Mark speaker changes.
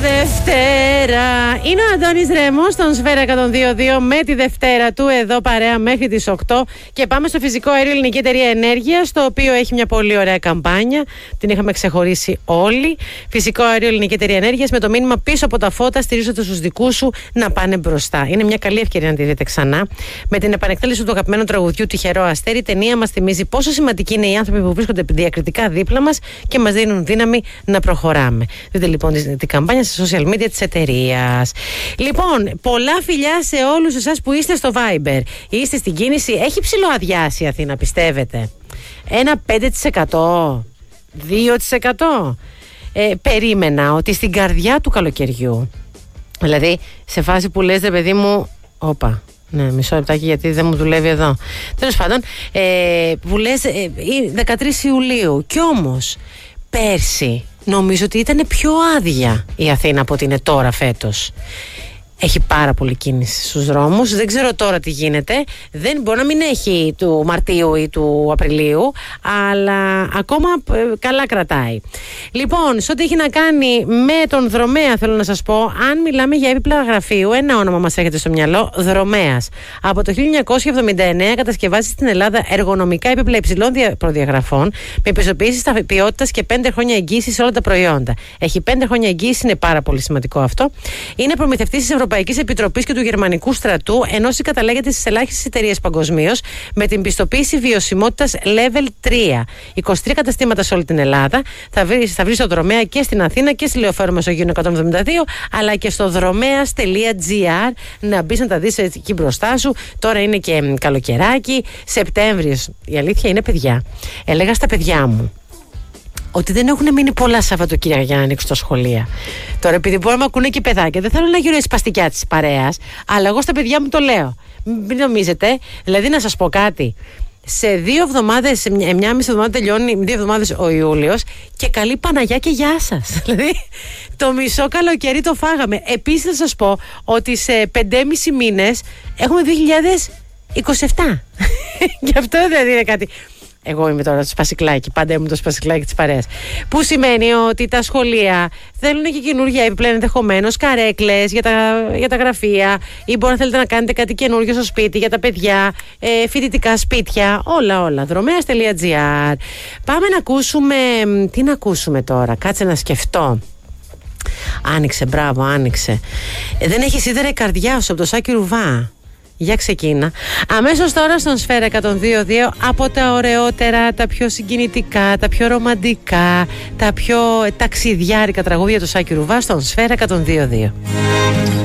Speaker 1: Δευτέρα. Είναι ο Αντώνης Ρέμος στον Σφαίρα 102.2 με τη Δευτέρα του εδώ παρέα μέχρι τις 8 και πάμε στο φυσικό αέριο Ελληνική Εταιρεία Ενέργειας, το οποίο έχει μια πολύ ωραία καμπάνια. Την είχαμε ξεχωρίσει όλοι. Φυσικό αέριο Ελληνική Εταιρεία Ενέργειας με το μήνυμα πίσω από τα φώτα, στηρίζω τους δικούς σου να πάνε μπροστά. Είναι μια καλή ευκαιρία να τη δείτε ξανά. Με την επανεκτέλεση του αγαπημένου τραγουδιού Τυχερό Αστέρι, η ταινία μας θυμίζει πόσο σημαντικοί είναι οι άνθρωποι που βρίσκονται διακριτικά δίπλα μας και μας δίνουν δύναμη να προχωράμε. Δείτε λοιπόν την καμπάνια στα social media της εταιρείας. Λοιπόν, πολλά φιλιά σε όλους εσάς που είστε στο Viber. Είστε στην κίνηση. Έχει ψηλοαδιάσει η Αθήνα, πιστεύετε? 1-5%, 2%. Περίμενα ότι στην καρδιά του καλοκαιριού, δηλαδή σε φάση που λες, ρε παιδί μου, όπα, ναι, μισό λεπτάκι γιατί δεν μου δουλεύει εδώ. Τέλος πάντων, που λες 13 Ιουλίου. Κι όμως πέρσι νομίζω ότι ήταν πιο άδεια η Αθήνα από ότι είναι τώρα φέτος. Έχει πάρα πολύ κίνηση στους δρόμους. Δεν ξέρω τώρα τι γίνεται. Δεν μπορεί να μην έχει του Μαρτίου ή του Απριλίου, αλλά ακόμα καλά κρατάει. Λοιπόν, σε ό,τι έχει να κάνει με τον δρομέα, θέλω να σας πω, αν μιλάμε για έπιπλα γραφείου, ένα όνομα μας έχετε στο μυαλό: Δρομέας. Από το 1979 κατασκευάζει στην Ελλάδα εργονομικά έπιπλα υψηλών προδιαγραφών, με πιστοποιήσεις ποιότητας και 5 χρόνια εγγύηση σε όλα τα προϊόντα. Έχει 5 χρόνια εγγύηση, είναι πάρα πολύ σημαντικό αυτό. Είναι προμηθευτής της Ευρωπαϊκής Επιτροπής και του Γερμανικού Στρατού, ενώ συγκαταλέγεται στις ελάχιστες εταιρείες παγκοσμίως με την πιστοποίηση βιωσιμότητας Level 3. 23 καταστήματα σε όλη την Ελλάδα. Θα βρεις στο Δρομέα και στην Αθήνα και στη Λεωφόρο Μεσογείου 172, αλλά και στο δρομέας.gr να μπεις να τα δεις εκεί μπροστά σου. Τώρα είναι και καλοκαιράκι, Σεπτέμβριος. Η αλήθεια είναι, παιδιά, έλεγα στα παιδιά μου ότι δεν έχουν μείνει πολλά Σαββατοκύριακα για να ανοίξουν τα σχολεία. Τώρα, επειδή μπορεί να με ακούνε και παιδάκια, δεν θέλω να γύρω η σπαστικιά της παρέας, αλλά εγώ στα παιδιά μου το λέω. Μην νομίζετε, δηλαδή να σας πω κάτι. Σε 2 εβδομάδες, σε 1,5 εβδομάδα τελειώνει, 2 εβδομάδες ο Ιούλιος και καλή Παναγιά και γεια σας. Δηλαδή, το μισό καλοκαίρι το φάγαμε. Επίσης, θα σας πω ότι σε 5,5 μήνες έχουμε 2027. Γι' αυτό δηλαδή είναι κάτι. Εγώ είμαι τώρα το σπασικλάκι, πάντα ήμουν το σπασικλάκι της παρέας. Που σημαίνει ότι τα σχολεία θέλουν και καινούργια επιπλέον, ενδεχομένως καρέκλες για τα γραφεία, ή μπορεί να θέλετε να κάνετε κάτι καινούργιο στο σπίτι για τα παιδιά, φοιτητικά σπίτια, όλα. Δρομέας.gr. Πάμε να ακούσουμε. Τι να ακούσουμε τώρα, κάτσε να σκεφτώ. Άνοιξε, μπράβο, άνοιξε. Δεν έχει σίδερα η καρδιά σου, από το Σάκη Ρουβά. Για ξεκίνα. Αμέσως τώρα στον Σφαίρα 102.2 από τα ωραιότερα, τα πιο συγκινητικά, τα πιο ρομαντικά, τα πιο ταξιδιάρικα τραγούδια του Σάκη Ρουβά στον Σφαίρα 102.2.